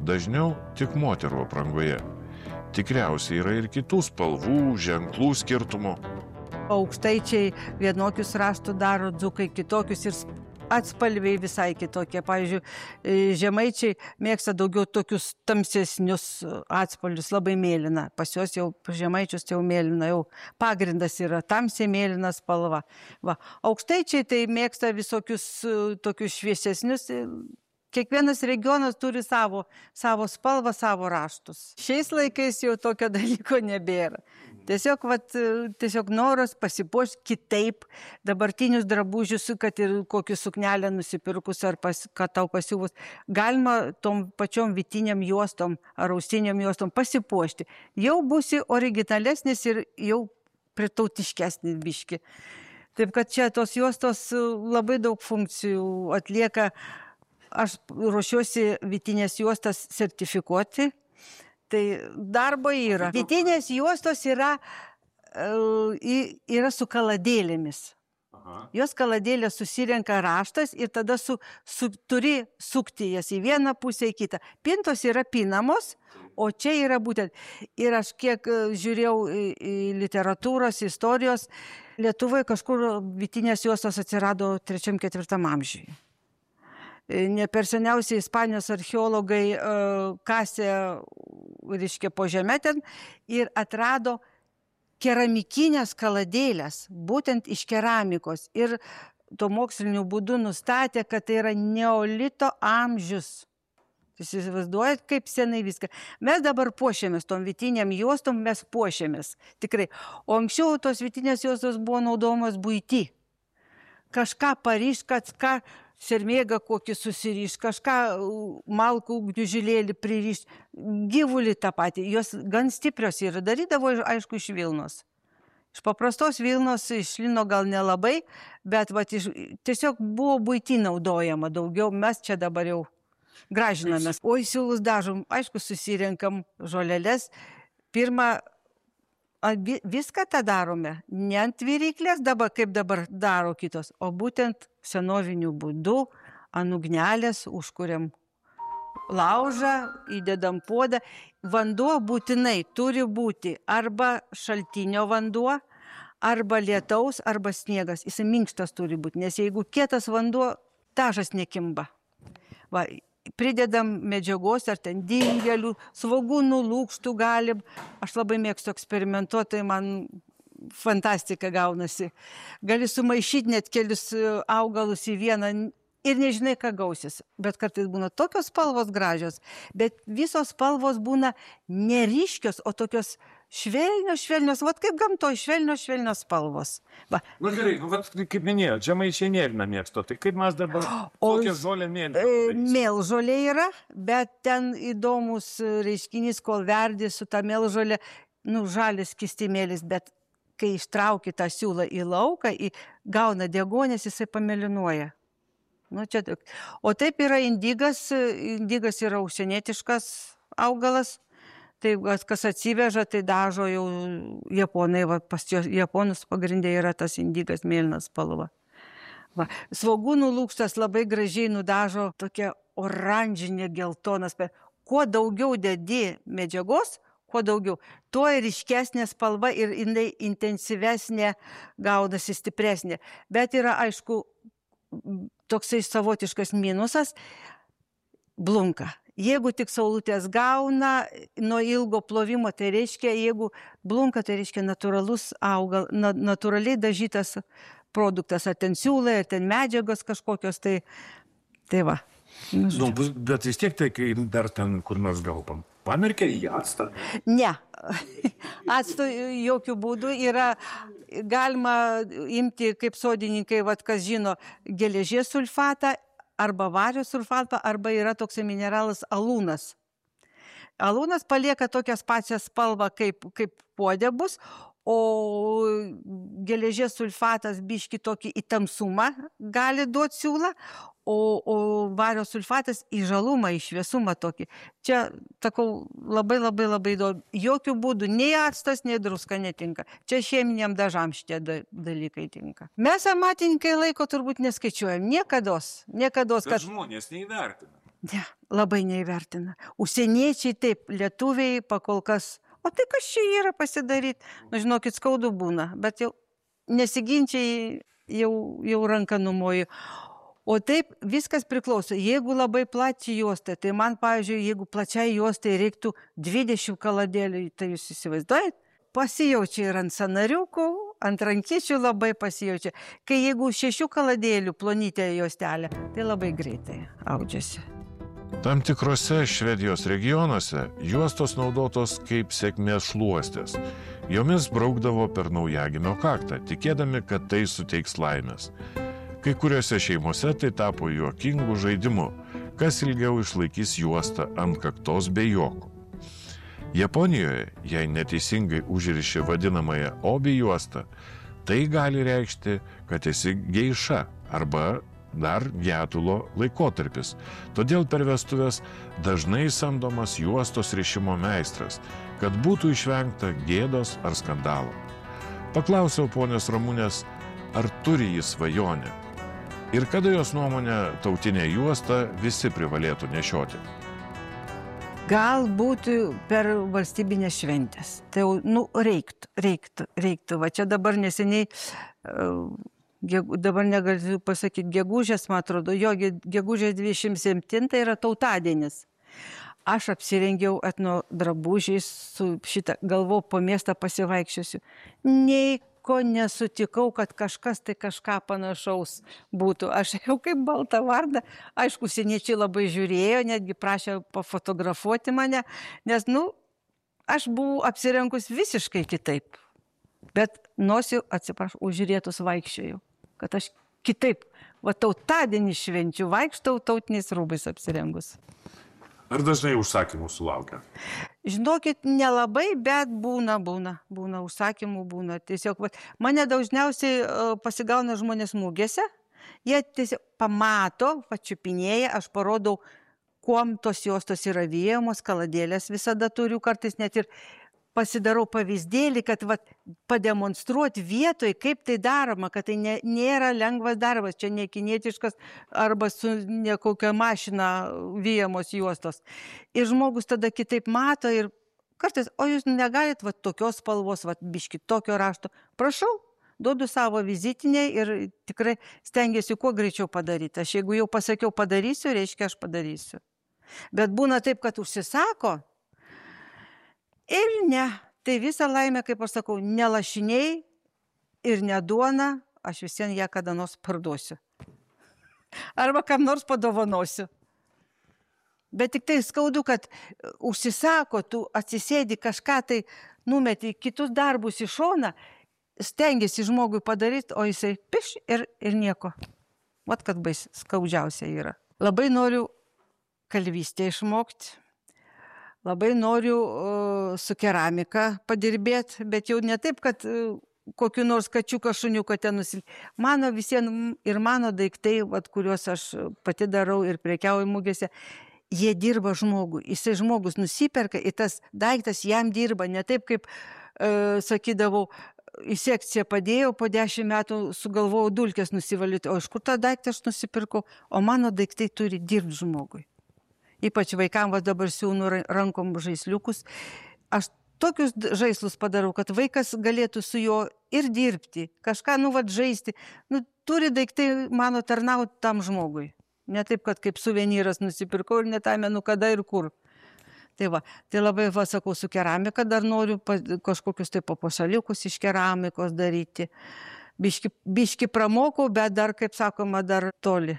dažniau tik moterų aprangoje. Tikriausiai yra ir kitų spalvų, ženklų skirtumų. Aukštaičiai vienokius raštų daro, dzūkai kitokius ir atspalviai visai kitokie. Pavyzdžiui, žemaičiai mėgsta daugiau tokius tamsesnius atspalvius, labai mėlyna. Pas juos jau, žemaičius jau mėlyna, jau pagrindas yra tamsiai mėlyna spalva. Va. Aukštaičiai tai mėgsta visokius tokius šviesesnius. Kiekvienas regionas turi savo spalvą, savo raštus. Šiais laikais jau tokio dalyko nebėra. Tiesiog noras pasipuošti kitaip dabartinius drabužius, kad ir kokį suknelę nusipirkus ar kad tau pasiuvus. Galima tom pačiom vytiniam juostom ar austiniam juostom pasipuošti. Jau būsi originalesnis ir jau pritautiškesnis biški. Taip kad čia tos juostos labai daug funkcijų atlieka. Aš ruošiuosi vytinės juostas sertifikuoti, tai darbo yra. Vytinės juostos yra su kaladėlėmis. Jos kaladėlės susirenka raštas ir tada turi sukti jas į vieną pusę, į kitą. Pintos yra pinamos, o čia yra būtent. Ir aš kiek žiūrėjau į literatūros, istorijos, Lietuvoje kažkur vytinės juostos atsirado 3-4 amžiuje. Ne per seniausiai Ispanijos archeologai kasė, reiškia, po žemę ten ir atrado keramikinės kaladėlės, būtent iš keramikos. Ir to moksliniu būdu nustatė, kad tai yra neolito amžius. Jūs įsivaizduojat, kaip senai viską. Mes dabar puošiamės tom vytiniam juostom, mes puošiamės. Tikrai. O anksčiau tos vytinės juostos buvo naudojamos buity. Kažką parišt, kažką sermėgą kokį susirišt, kažką malkų gniužulėlį pririšt, gyvulį tą patį. Jos gan stiprios yra. Darydavo, aišku, iš vilnos. Iš paprastos vilnos, iš lino gal nelabai, bet tiesiog buvo buity naudojama daugiau. Mes čia dabar jau gražinamės. Oi, siūlus dažom, aišku, susirenkam žolelės. Pirmą viską tą darome, ne ant viryklės dabar, kaip dabar daro kitos, o būtent senoviniu būdu ant ugnelės užkuriam laužą, įdedam puodą. Vanduo būtinai turi būti arba šaltinio vanduo, arba lietaus, arba sniegas. Jis minkštas turi būti, nes jeigu kietas vanduo, dažas nekimba. Va, pridedam medžiagos, ar ten dingelių, svogūnų lūkštų galim. Aš labai mėgstu eksperimentuoti, tai man fantastika gaunasi. Gali sumaišyti net kelius augalus į vieną ir nežinai, ką gausis. Bet kartais būna tokios spalvos gražios, bet visos spalvos būna neryškios, o tokios švelnios, kaip gamtoj, švelnios spalvos. Va. Na gerai, kaip minėjau, žemaičiai mėlyną mėgsto, tai kaip mes dabar kokią žolę mėlyną? Mėlžolė yra, bet ten įdomus reiškinys, kol verdi su ta mėlžolė, žalis kistimėlis, bet kai ištrauki tą siūlą į lauką, gauna degonės, jisai pamėlynuoja. O taip yra indigas yra užsienietiškas augalas. Tai kas atsiveža, tai dažo jau japonai, pas japonus pagrindė yra tas indigas mėlynas spalva. Svogūnų lūkštas labai gražiai nudažo tokia oranžinė geltonas. Kuo daugiau dedi medžiagos, kuo daugiau, tuo ryškesnė spalva ir jinai intensyvesnė, gaunasi stipresnė. Bet yra, aišku, toksai savotiškas minusas – blunka. Jeigu tik saulutės gauna nuo ilgo plovimo, tai reiškia, jeigu blunka, tai reiškia natūralus augal, natūraliai dažytas produktas, ar ten siūlai, ar ten medžiagos kažkokios, tai va. Bet vis tiek tai, kai dar ten kur nors galpam, pamerkia į actą? Ne, actų jokių būdų yra, galima imti, kaip sodininkai, kas žino, geležies sulfatą, arba vario sulfatą, arba yra toks mineralas alūnas. Alūnas palieka tokias pačias spalvą, kaip puode bus, o geležies sulfatas biški tokį į tamsumą gali duoti siūlą, o vario sulfatas į žalumą, į šviesumą tokį. Čia, sakau, labai įdomu. Jokių būdų, nei actas, nei druska netinka. Čia cheminiam dažam šitie dalykai tinka. Mes amatininkai laiko turbūt neskaičiuojam. Niekados. Bet žmonės neįvertina. Ne, labai neįvertina. Užsieniečiai taip, lietuviai pakol kas, o tai kas čia yra pasidaryti? Nu, žinokit, skaudu būna, bet jau nesiginčiai jau ranką numoju. O taip viskas priklauso. Jeigu labai plačiai juosta, tai man, pavyzdžiui, jeigu plačiai juostai reiktų 20 kaladėlių, tai jūs įsivaizduojat? Pasijaučia ir ant sanariukų, ant rankyčių labai pasijaučia. Kai jeigu 6 kaladėlių plonytė juostelė, tai labai greitai audžiasi. Tam tikrose Švedijos regionuose juostos naudotos kaip sėkmės šluostės. Jomis braukdavo per naujagimio kaktą, tikėdami, kad tai suteiks laimės. Kai kuriuose šeimose tai tapo juokingų žaidimu, kas ilgiau išlaikys juostą ant kaktos be juoko. Japonijoje, jei neteisingai užriši vadinamąją obi juostą, tai gali reikšti, kad esi geiša arba dar getulo laikotarpis. Todėl per vestuves dažnai samdomas juostos rišimo meistras, kad būtų išvengta gėdos ar skandalo. Paklausiau ponios Ramunės, ar turi jį svajonę ir kada jos nuomonė tautinė juosta visi privalėtų nešioti. Galbūt per valstybinės šventės. Tai jau, reiktų. Va čia dabar neseniai, dabar negaliu pasakyti, gegužės, man atrodo, gegužės 27 tai yra tautadienis. Aš apsirengiau etno drabužiais, su šitą galvo po miestą pasivaikščiosiu. Nieko nesutikau, kad kažkas tai kažką panašaus būtų. Aš jau kaip baltą vardą, aišku, užsieniečiai labai žiūrėjo, netgi prašė pafotografuoti mane, nes, aš buvau apsirengus visiškai kitaip. Bet nosį, atsiprašau, užžiūrėtus vaikščiojau, kad aš kitaip, tautadienį švenčiu, vaikštau tautiniais rūbais apsirengus. Ar dažnai užsakymų sulaukia? Žinokit, nelabai, bet būna užsakymų, būna. Tiesiog, mane dažniausiai pasigauna žmonės mugėse, jie tiesiog pamato, pačiupinėja, aš parodau, kuom tos juostos yra vyjamos, kaladėlės visada turiu, kartais net ir pasidarau pavyzdėlį, kad pademonstruoti vietoj, kaip tai daroma, kad tai nėra lengvas darbas, čia ne kinietiškas arba su nekokia mašina vyjamos juostos. Ir žmogus tada kitaip mato ir kartais, o jūs negalit tokios spalvos, biški tokio rašto. Prašau, duodu savo vizitinę ir tikrai stengiuosi kuo greičiau padaryti. Aš jeigu jau pasakiau padarysiu, reiškia aš padarysiu. Bet būna taip, kad užsisako, ir ne, tai visą laimę, kaip aš sakau, ne lašiniai ir ne duona, aš visien ją kada nors parduosiu. Arba kam nors padovanosiu. Bet tik tai skaudu, kad užsisako, tu atsisėdi kažką tai, numeti kitus darbus į šoną, stengiasi žmogui padaryti, o jisai piš ir nieko. Vat kad skaudžiausia yra. Labai noriu kalvystę išmokti. Labai noriu su keramika padirbėti, bet jau ne taip, kad kokiu nors kačiuką šuniuką ten nusilpti. Mano visiems ir mano daiktai, kuriuos aš pati darau ir prekiauju mugėse, jie dirba žmogui. Jisai žmogus nusiperka ir tas daiktas jam dirba. Ne taip, kaip sakydavau, į sekciją padėjau, po 10 metų sugalvojau dulkes nusivalyti. O iš kur tą daiktą aš nusipirkau? O mano daiktai turi dirbti žmogui. Ypač vaikams dabar siūnu rankom žaisliukus. Aš tokius žaislus padarau, kad vaikas galėtų su juo ir dirbti, kažką žaisti. Turi daiktai mano tarnauti tam žmogui. Ne taip, kad kaip suvenyras nusipirkau ir netamenu kada ir kur. Tai labai, sakau, su keramika dar noriu kažkokius tai papuošaliukus iš keramikos daryti. Biški pramokau, bet dar, kaip sakoma, dar toli.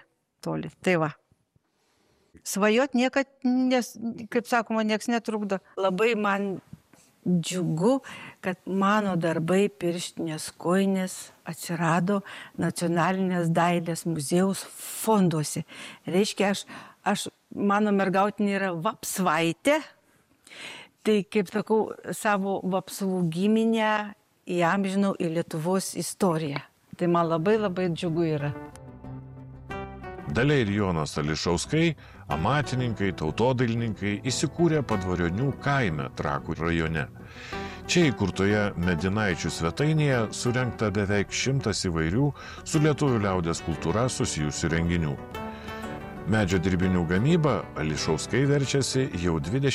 Svajot niekad, kaip sakoma, nieks netrukdo. Labai man džiugu, kad mano darbai pirštinės kojinės atsirado Nacionalinės dailės muziejaus fonduose. Reiškia, mano mergautinė yra vapsvaitė. Tai, kaip sakau, savo vapsvų giminę įamžinau į Lietuvos istoriją. Tai man labai labai džiugu yra. Dalia ir Jonas Ališauskai, amatininkai, tautodailininkai, įsikūrė Padvarionių kaime Trakų rajone. Čia įkurtoje Medinaičių svetainėje surengta beveik 100 įvairių su lietuvių liaudies kultūra susijusių renginių. Medžio dirbinių gamyba Ališauskai verčiasi jau 20